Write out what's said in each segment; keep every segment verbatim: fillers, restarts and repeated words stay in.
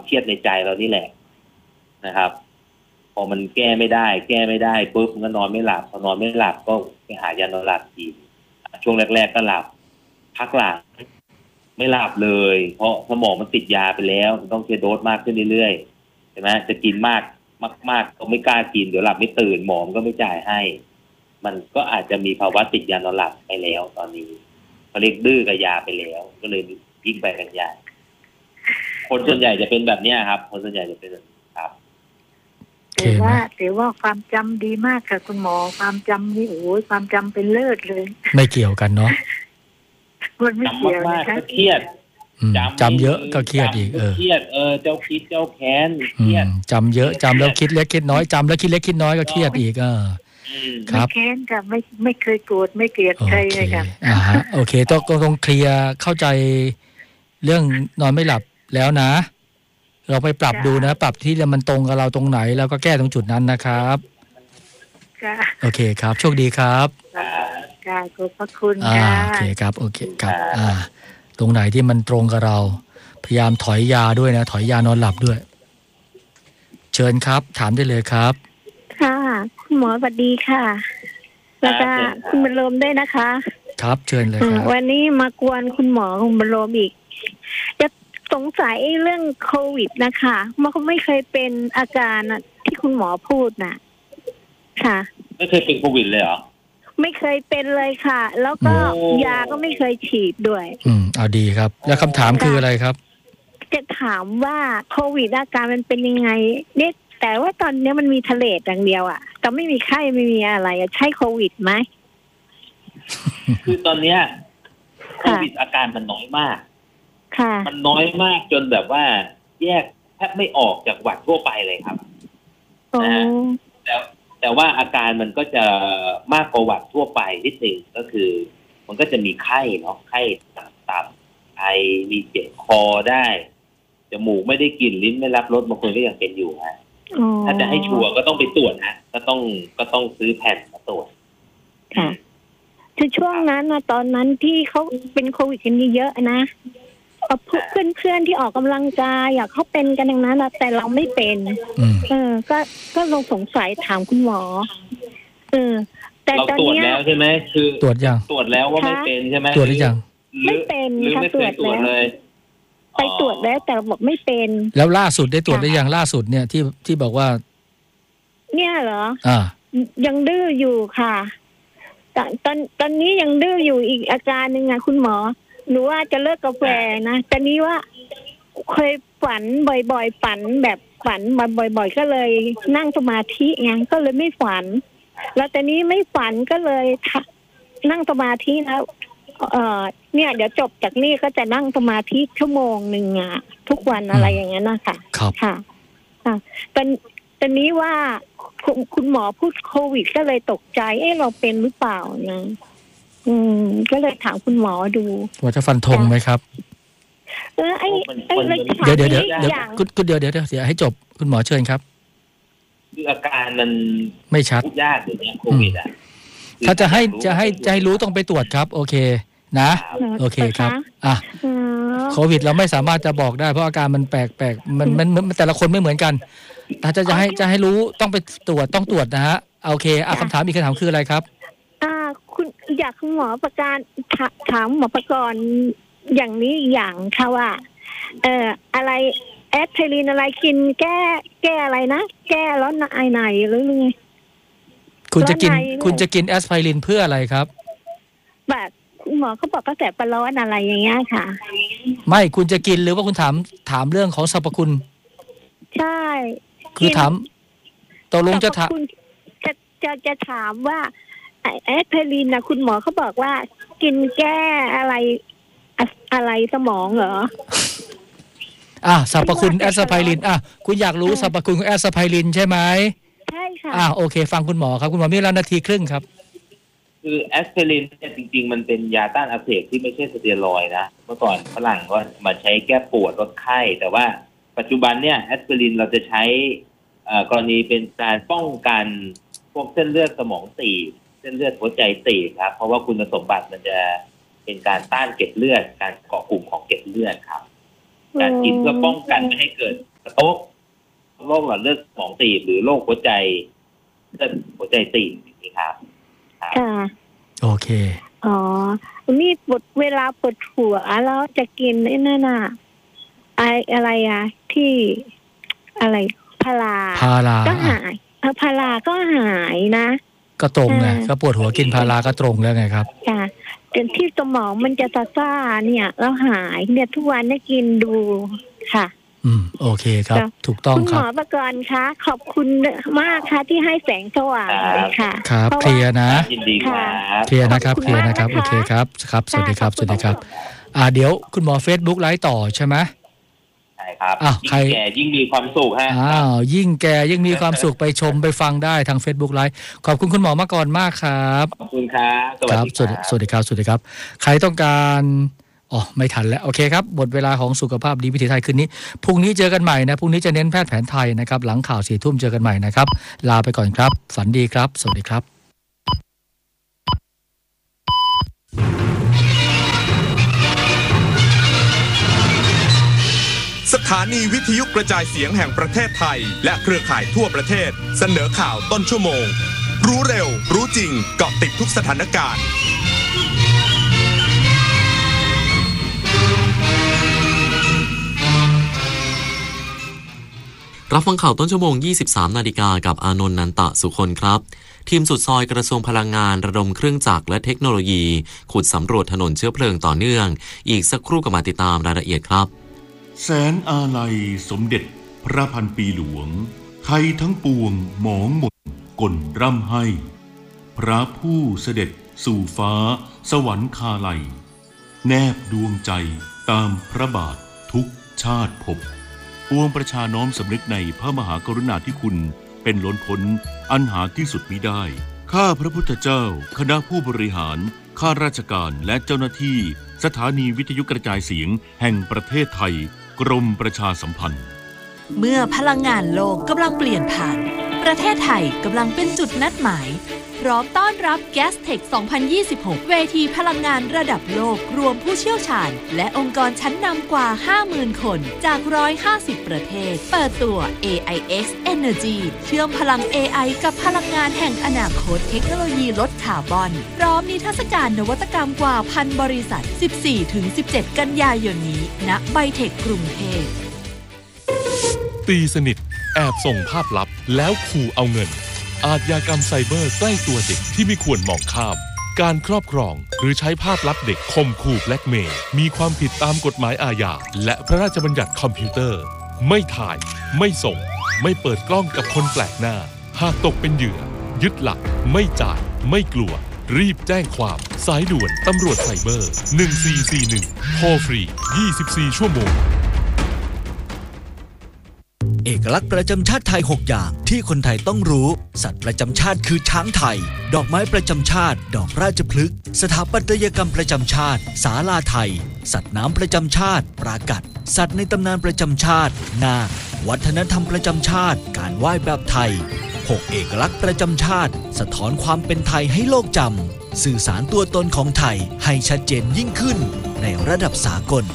เครียดในใจเรานี่แหละนะครับพอมันแก้ไม่ได้แก้ไม่ได้ปุ๊บมันก็นอนไม่หลับพอนอนไม่หลับก็ไปหายานอนหลับกินช่วงแรกๆก็หลับพักหลังไม่หลับเลยเพราะสมองมันติดยาไปแล้วมันต้องใช้โดสมากขึ้นเรื่อยๆใช่ไหมจะกินมากมากๆก็ไม่กล้ากินเดี๋ยวหลับไม่ตื่นหมอก็ไม่จ่ายให้มันก็อาจจะมีภาวะติดยานอนหลับไปแล้วตอนนี้เขาเรียกดื้อกับยาไปแล้วก็เลยยิ่งไปกันใหญ่คนส่วนใหญ่จะเป็นแบบนี้ครับคนส่วนใหญ่จะเป็นแบบนี้ครับแต่ว่าแต่ว่าความจำดีมากค่ะคุณหมอความจำนี่โอ้ยความจำเป็นเลิศเลยไม่เกี่ยวกันเนาะมันไม่เกี่ยวนะคะเครียดจำเยอะก็เครียดอีกเออเครียดเออเจ้าคิดเจ้าแค้นเครียดจำเยอะจำแล้วคิดเล็กคิดน้อยจำแล้วคิดเล็กคิดน้อยก็เครียดอีกเออครับไม่แค้นค่ะไม่ไม่เคยโกรธไม่เกลียดใครเลยค่ะอ่าฮะโอเคต้องต้องเคลียร์เข้าใจเรื่องนอนไม่หลับแล้วนะเราไปปรับดูนะปรับที่มันตรงกับเราตรงไหนแล้วก็แก้ตรงจุดนั้นนะครับค่ะโอเคครับโชคดีครับค่ะขอบพระคุณค่ะโอเคครับโอเคครับอ่าตรงไหนที่มันตรงกับเราพยายามถอยยาด้วยนะถอยยานอนหลับด้วยเชิญครับถามได้เลยครับค่ะคุณหมอสวัสดีค่ะแล้วก็คุณบรมด้วยนะคะครับเชิญเลยครับวันนี้มากวนคุณหมอคุณบรมอีกจะสงสัยเรื่องโควิดนะคะมันก็ไม่เคยเป็นอาการที่คุณหมอพูดน่ะค่ะไม่เคยเป็นโควิดเลยเหรอไม่เคยเป็นเลยค่ะแล้วก็ยาก็ไม่เคยฉีดด้วยอืมเอาดีครับแล้วคำถามคืออะไรครับจะถามว่าโควิดอาการมันเป็นยังไงเนี่ยแต่ว่าตอนนี้มันมีทะเลอย่างเดียวอ่ะแต่ไม่มีไข้ไม่มีอะไรใช่โควิดไหมคือตอนเนี้ยโควิดอาการมันน้อยมากค่ะมันน้อยมากจนแบบว่าแยกแทบไม่ออกจากหวัดทั่วไปเลยครับนะฮะแต่แต่ว่าอาการมันก็จะมากกว่าหวัดทั่วไปนิดนึงก็คือมันก็จะมีไข้เนาะไข้ต่ำๆไอมีเจ็บคอได้จมูกไม่ได้กลิ่นลิ้นไม่รับรสบางคนก็ยังเป็นอยู่ฮะถ้าจะให้ชัวร์ก็ต้องไปตรวจนะก็ต้องก็ต้องซื้อแผ่นมาตรวจค่ะคือช่วงนั้นนะตอนนั้นที่เขาเป็นโควิดกันเยอะๆนะเพื่อนเพื่อนที่ออกกำลังกายอยากเขาเป็นกันอย่างนั้นนะแต่เราไม่เป็นเออก็ก็ลงสงสัยถามคุณหมอเออแต่ตอนนี้เราตรวจแล้วใช่ไหมคือตรวจยังตรวจแล้วว่าไม่เป็นใช่ไหมตรวจหรือยังไม่เป็นค่ะตรวจแล้วไปตรวจแล้วแต่บอกไม่เป็นแล้วล่าสุดได้ตรวจได้ยังล่าสุดเนี่ยที่ที่บอกว่าเนี่ยเหรออ่ายังดื้ออยู่ค่ะตอนตอนตอนนี้ยังดื้ออยู่อีกอาการหนึ่งอ่ะคุณหมอหนูว่าจะเลิกกาแฟนะแต่นี้ว่าเคยฝันบ่อยๆฝันแบบฝันบ่อยๆก็เลยนั่งสมาธิไงก็เลยไม่ฝันแล้วแต่นี้ไม่ฝันก็เลยนั่งสมาธิแล้วเอ่อเนี่ยเดี๋ยวจบจากนี่ก็จะนั่งสมาธิชั่วโมงหนึ่งอ่ะทุกวันอะไรอย่างเงี้ยนะคะครับค่ะค่ะตอนตอนนี้ว่าคุณหมอพูดโควิดก็เลยตกใจเอ๊ะเราเป็นหรือเปล่านะอืมก็เลยถามคุณหมอดูว่าจะฟันธงไหมครับเออไอ้ไอ้เดี๋ยวเดี๋ยวเดี๋ยวเดี๋ยวคุณเดี๋ยวเดี๋ยวเดี๋ยวให้จบคุณหมอเชิญครับคืออาการมันไม่ชัดยากอย่างเงี้ยโควิดอ่ะถ้าจะให้จะให้จะให้รู้ต้องไปตรวจครับโอเคนะโอเคครับอ่ะโควิดเราไม่สามารถจะบอกได้เพราะอาการมันแปลกแปลกมันมันแต่ละคนไม่เหมือนกันถ้าจะจะให้จะให้รู้ต้องไปตรวจต้องตรวจนะฮะโอเคอ่ะคำถามอีกคำถามคืออะไรครับอ่าคุณอยากคุณหมอประการถามหมอประกรณ์อย่างนี้อย่างค่ะว่าเอ่ออะไรแอสไพรินอะไรกินแก้แก้อะไรนะแก้ร้อนในในหรือไงคุณจะกินคุณจะกินแอสไพรินเพื่ออะไรครับแบบคุณหมอเขาบอกกระแสประร้อนอะไรอย่างเงี้ยค่ะไม่คุณจะกินหรือว่าคุณถามถามเรื่องของสรรพคุณใช่คือถามตกลงจะถามจะจะจะถามว่าแอสไพรินนะคุณหมอเขาบอกว่ากินแก้อะไรอะไรสมองเหรออ่ะสรรพคุณแอสไพรินอ่ะคุณอยากรู้สรรพคุณของแอสไพรินใช่ไหมใช่ค่ะอ่ะโอเคฟังคุณหมอครับคุณหมอมีเวลานาทีครึ่งครับคือแอสไพรินเนี่ยจริงๆมันเป็นยาต้านอักเสบที่ไม่ใช่สเตียรอยด์นะเมื่อก่อนฝรั่งก็มาใช้แก้ปวดลดไข้แต่ว่าปัจจุบันเนี่ยแอสไพรินเราจะใช้กรณีเป็นการป้องกันพวกเส้นเลือดสมองตีบเส้นเลือดหัวใจตีบครับเพราะว่าคุณสมบัติมันจะเป็นการต้านเกล็ดเลือดการเกาะกลุ่มของเกล็ดเลือดครับการกินเพื่อป้องกันไม่ให้เกิดโรคโรคหลอดเลือดสมองตีบหรือโรคหัวใจเลือดหัวใจตีบอย่างนี้ครับค่ะโอเคอ๋อนี่ปวดเวลาปวดหัวแล้วจะกินไอ้นั่นน่ะไออะไรอ่ะที่อะไรพาราพาราก็หายพาราก็หายนะก็ตรงไงก็ปวดหัวกินพาราก็ตรงแล้วไงครับค่ะแต่ที่สมองมันจะซ่าเนี่ยแล้วหายเนี่ยทุกวันได้กินดูค่ะอืมโอเคครับถูกต้องครับคุณหมอประกรณ์คะขอบคุณมากค่ะที่ให้แสงสว่างเลยค่ะครับเคลียร์นะยินดีครับเคลียร์นะครับเคลียร์นะครับโอเคครับครับสวัสดีครับสวัสดีครับอ่าเดี๋ยวคุณหมอ Facebook ไลฟ์ต่อใช่ไหมใช่ครับยิ่งแก่ยิ่งมีความสุขฮะอ้าวยิ่งแก่ยิ่งมีความสุขไปชมไปฟังได้ทาง Facebook ไลฟ์ขอบคุณคุณหมอมาก่อนมากครับขอบคุณครับสวัสดีครับสวัสดีครับสวัสดีครับใครต้องการอ๋อไม่ทันแล้วโอเคครับหมดเวลาของสุขภาพดีวิถีไทยคืนนี้พรุ่งนี้เจอกันใหม่นะพรุ่งนี้จะเน้นแพทย์แผนไทยนะครับหลังข่าวสี่ทุ่มเจอกันใหม่นะครับลาไปก่อนครับฝันดีครับสวัสดีครับสถานีวิทยุกระจายเสียงแห่งประเทศไทยและเครือข่ายทั่วประเทศเสนอข่าวต้นชั่วโมงรู้เร็วรู้จริงเกาะติดทุกสถานการณ์รับฟังข่าวต้นชั่วโมง ยี่สิบสาม นาฬิกากับอานนท์ นันตะสุคนครับทีมสุดซอยกระทรวงพลังงานระดมเครื่องจักรและเทคโนโลยีขุดสำรวจถนนเชื้อเพลิงต่อเนื่องอีกสักครู่ก็มาติดตามรายละเอียดครับแสนอาลัยสมเด็จพระพันปีหลวงไทยทั้งปวงหมองหมดก่นร่ำให้พระผู้เสด็จสู่ฟ้าสวรรคาลัยแนบดวงใจตามพระบาททุกชาติภพปวงประชาน้อมสำนึกในพระมหากรุณาธิคุณเป็นล้นพ้นอันหาที่สุดมิได้ข้าพระพุทธเจ้าคณะผู้บริหารข้าราชการและเจ้าหน้าที่สถานีวิทยุกระจายเสียงแห่งประเทศไทยกรมประชาสัมพันธ์เมื่อพลังงานโลกกำลังเปลี่ยนผ่านประเทศไทยกำลังเป็นจุดนัดหมายพร้อมต้อนรับ แกสเทค สองพันยี่สิบหก เวทีพลังงานระดับโลกรวมผู้เชี่ยวชาญและองค์กรชั้นนำกว่า ห้าหมื่น คนจาก หนึ่งร้อยห้าสิบ ประเทศเปิดตัว เอ ไอ เอ็กซ์ Energy เชื่อมพลัง เอ ไอ กับพลังงานแห่งอนาคตเทคโนโลยีลดคาร์บอนพร้อมนิทรรศการนวัตกรรมกว่าพันบริษัท สิบสี่ถึงสิบเจ็ด กันยายนนี้ณไบเทคกรุงเทพตีสนิทแอบส่งภาพลับแล้วขู่เอาเงินอาชญากรรมไซเบอร์ใกล้ตัวเด็กที่ไม่ควรมองข้ามการครอบครองหรือใช้ภาพลับเด็กข่มขู่แบล็กเมย์มีความผิดตามกฎหมายอาญาและพระราชบัญญัติคอมพิวเตอร์ไม่ถ่ายไม่ส่งไม่เปิดกล้องกับคนแปลกหน้าหากตกเป็นเหยื่อยึดหลักไม่จ่ายไม่กลัวรีบแจ้งความสายด่วนตำรวจไซเบอร์หนึ่งสี่สี่หนึ่งโทรฟรียี่สิบสี่ชั่วโมงเอกลักษณ์ประจำชาติไทยหกอย่างที่คนไทยต้องรู้สัตว์ประจำชาติคือช้างไทยดอกไม้ประจำชาติดอกราชพฤกษ์สถาปัตยกรรมประจำชาติศาลาไทยสัตว์น้ำประจำชาติปรากัดสัตว์ในตำนานประจำชาตินาควัฒนธรรมประจำชาติการไหว้แบบไทยหกเอกลักษณ์ประจำชาติสะท้อนความเป็นไทยให้โลกจำสื่อสารตัวตนของไทยให้ชัดเจนยิ่งขึ้นในระดับสากล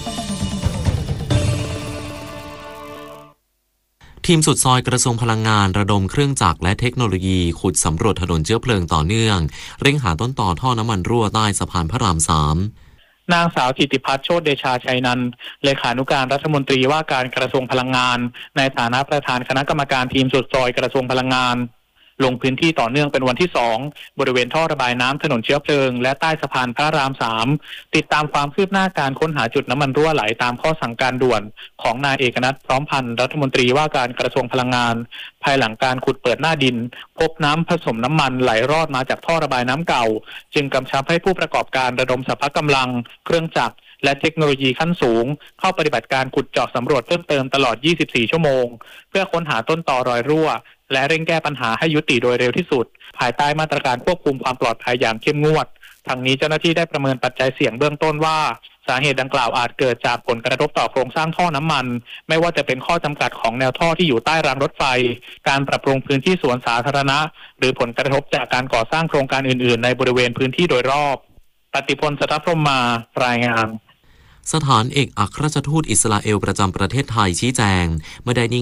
ทีมสุดซอยกระทรวงพลังงานระดมเครื่องจักรและเทคโนโลยีขุดสำรวจถนนเชื้อเพลิงต่อเนื่องเร่งหาต้นต่อท่อน้ำมันรั่วใต้สะพานพระรามสามนางสาวธิติพัฒน์โชติเดชาชัยนันท์เลขานุการรัฐมนตรีว่าการกระทรวงพลังงานในฐานะประธานคณะกรรมการทีมสุดซอยกระทรวงพลังงานลงพื้นที่ต่อเนื่องเป็นวันที่สองบริเวณท่อระบายน้ำถนนเชื้อเพลิงและใต้สะพานพระรามสามติดตามความคืบหน้าการค้นหาจุดน้ำมันรั่วไหลตามข้อสั่งการด่วนของนายเอกนัทพร้อมพันธ์รัฐมนตรีว่าการกระทรวงพลังงานภายหลังการขุดเปิดหน้าดินพบน้ำผสมน้ำมันไหลรอดมาจากท่อระบายน้ำเก่าจึงกำชับให้ผู้ประกอบการระดมสรรพกำลังเครื่องจักรและเทคโนโลยีขั้นสูงเข้าปฏิบัติการขุดเจาะสำรวจเพิ่มเติมตลอดยี่สิบสี่ชั่วโมงเพื่อค้นหาต้นตอรอยรั่วและเร่งแก้ปัญหาให้ยุติโดยเร็วที่สุดภายใต้มาตรการควบคุมความปลอดภัยอย่างเข้มงวดทางนี้เจ้าหน้าที่ได้ประเมินปัจจัยเสี่ยงเบื้องต้นว่าสาเหตุดังกล่าวอาจเกิดจากผลกระทบต่อโครงสร้างท่อน้ำมันไม่ว่าจะเป็นข้อจำกัดของแนวท่อที่อยู่ใต้รางรถไฟการปรับปรุงพื้นที่สวนสาธารณะหรือผลกระทบจากการก่อสร้างโครงการอื่นๆในบริเวณพื้นที่โดยรอบปฏิพล สัทธพรหมมารายงานสถานเอกอัครราชทูตอิสราเอลประจำประเทศไทยชี้แจงไม่ได้นิ่ง